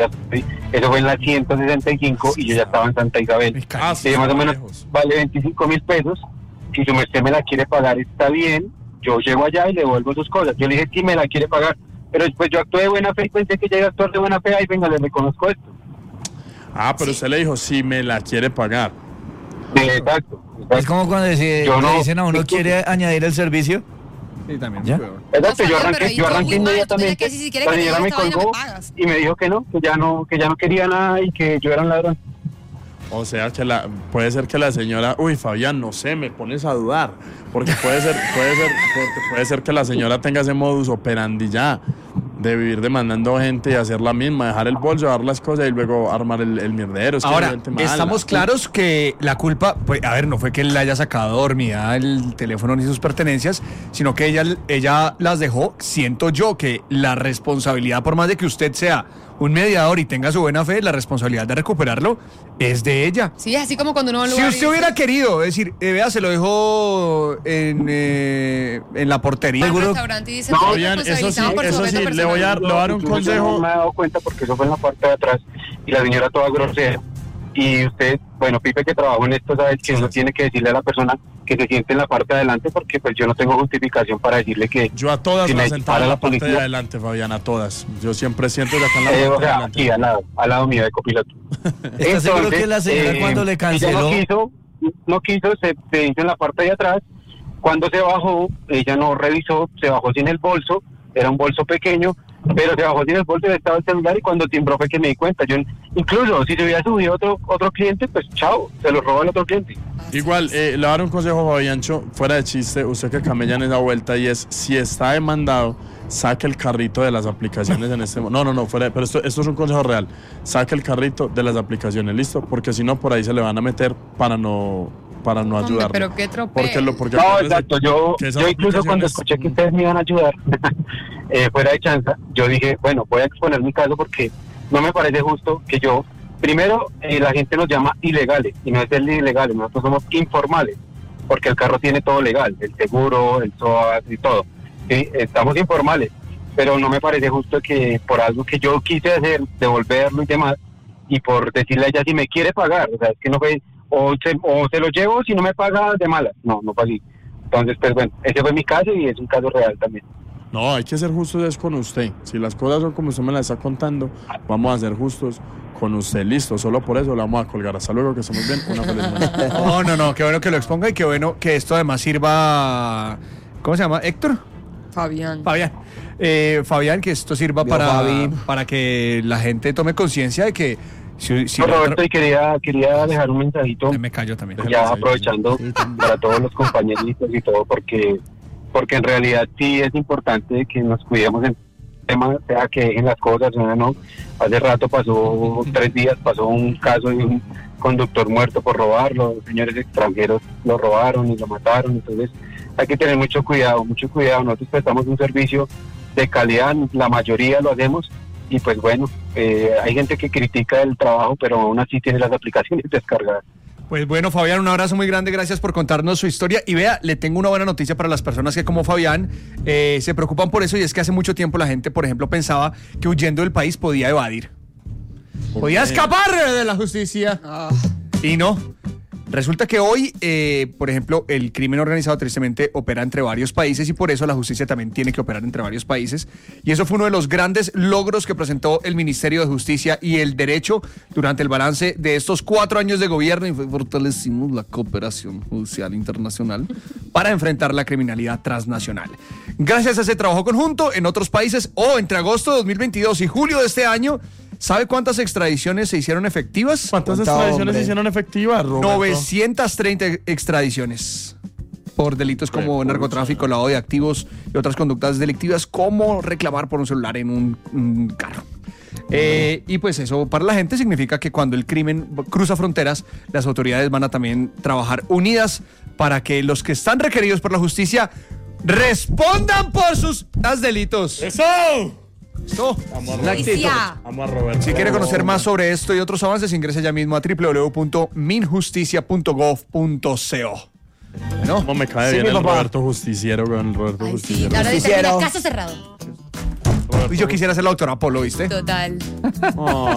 Eso fue en la 165 y yo ya estaba en Santa Isabel. Sí, Más o menos lejos. vale 25.000 pesos. Si su merced me la quiere pagar, está bien. Yo llego allá y le devuelvo sus cosas. Yo le dije que me la quiere pagar, pero después yo actué de buena fe y pensé que ya iba a actuar de buena fe. Ahí venga, le reconozco esto. Pero usted le dijo, si me la quiere pagar. Exacto. Es como cuando le dicen a uno, ¿quiere añadir el servicio? Sí, también. ¿Ya? Exacto, No, yo Fabián, pero ahí arranqué todo muy mal. inmediatamente. Tú dices que si quieres La que te señora diga me esta vaina, colgó me pagas. y me dijo que ya no quería nada y que yo era un ladrón. O sea que puede ser que la señora, Fabián, no sé, me pones a dudar, porque puede ser que la señora tenga ese modus operandi ya de vivir demandando gente y hacer la misma, dejar el bolso, dar las cosas y luego armar el mierdero. Es que Ahora, hay gente mala. estamos claros que la culpa, pues, a ver, no fue que él la haya sacado dormida el teléfono ni sus pertenencias, sino que ella las dejó. Siento yo que la responsabilidad, por más de que usted sea un mediador y tenga su buena fe, la responsabilidad de recuperarlo es de ella. Sí, así como cuando uno... Si usted hubiera querido, es decir, vea, se lo dejó en la portería. al Seguro. restaurante y dice, No, Fabián, eso sí, le voy a dar un Yo consejo. no me he dado cuenta porque eso fue en la parte de atrás y la señora toda grosera. Y usted, bueno, Pipe, que trabajó en esto, sabe que uno tiene que decirle a la persona que se siente en la parte de adelante, porque pues yo no tengo justificación para decirle que... Yo a todas si las me sentaba para en la la parte de policía. adelante, Fabián, a todas. Yo siempre siento que acá en la parte o de sea, adelante. aquí al lado mío de copiloto. ¿Está seguro que la señora cuando le canceló? Ella no quiso, se hizo en la parte de atrás. Cuando se bajó, ella no revisó, se bajó sin el bolso, era un bolso pequeño, pero se bajó sin el bolso y estaba el celular, y cuando timbró fue que me di cuenta. Yo, incluso si se hubiera subido otro cliente, pues chao, se lo robó al otro cliente. Igual, le voy a dar un consejo, Fabiancho, fuera de chiste, usted que camella en esa vuelta, y es, si está demandado, saque el carrito de las aplicaciones en este momento. No, fuera pero esto es un consejo real. Saque el carrito de las aplicaciones, ¿listo? Porque si no, por ahí se le van a meter para no ayudarlo. Pero qué tropel. Porque No, exacto, yo incluso cuando aplicaciones- escuché que ustedes me iban a ayudar, fuera de chanza, yo dije, bueno, voy a exponer mi caso porque no me parece justo que yo, primero, la gente nos llama ilegales, y no es el ilegales, nosotros somos informales, porque el carro tiene todo legal, el seguro, el SOAT y todo, ¿sí? Estamos informales, pero no me parece justo que por algo que yo quise hacer, devolverlo y demás, y por decirle a ella si me quiere pagar, o sea, es que no fue, o se lo llevo, si no me paga, de malas, no fue así. Entonces, pues bueno, ese fue mi caso y es un caso real también. No, hay que ser justos es con usted. Si las cosas son como usted me las está contando, vamos a ser justos con usted. Listo, solo por eso lo vamos a colgar. Hasta luego, que estemos bien. Una feliz noche. No, qué bueno que lo exponga y qué bueno que esto además sirva. ¿Cómo se llama? ¿Héctor? Fabián. Fabián, que esto sirva para que la gente tome conciencia de que si Roberto, y quería dejar un mensajito, me callo también. ya aprovechando para todos los compañeritos y todo, porque en realidad sí es importante que nos cuidemos en tema, sea que dejen las cosas, no. Hace rato pasó 3 días, pasó un caso de un conductor muerto por robarlo, señores extranjeros lo robaron y lo mataron, entonces hay que tener mucho cuidado, nosotros prestamos un servicio de calidad, la mayoría lo hacemos, y pues bueno, hay gente que critica el trabajo, pero aún así tiene las aplicaciones descargadas. Pues bueno, Fabián, un abrazo muy grande, gracias por contarnos su historia. Y vea, le tengo una buena noticia para las personas que como Fabián se preocupan por eso, y es que hace mucho tiempo la gente, por ejemplo, pensaba que huyendo del país podía evadir. Podía escapar de la justicia. Y no. Resulta que hoy, por ejemplo, el crimen organizado tristemente opera entre varios países, y por eso la justicia también tiene que operar entre varios países. Y eso fue uno de los grandes logros que presentó el Ministerio de Justicia y el Derecho durante el balance de estos 4 años de gobierno, y fortalecimos la cooperación judicial internacional para enfrentar la criminalidad transnacional. Gracias a ese trabajo conjunto en otros países, entre agosto de 2022 y julio de este año, ¿sabe cuántas extradiciones se hicieron efectivas? ¿Cuántas extradiciones se hicieron efectivas, Roberto? 930 extradiciones por delitos como narcotráfico, lavado de activos y otras conductas delictivas, como reclamar por un celular en un carro. Y pues eso para la gente significa que cuando el crimen cruza fronteras, las autoridades van a también trabajar unidas para que los que están requeridos por la justicia respondan por sus delitos. ¡Eso! Esto, Vamos a Roberto. Si quiere conocer más sobre esto y otros avances, ingrese ya mismo a www.minjusticia.gov.co. ¿Cómo me cae bien el Roberto Justiciero, con el Roberto Justiciero? Sí, ahora dice, caso cerrado. Yo quisiera ser la autora Polo, ¿viste? Total.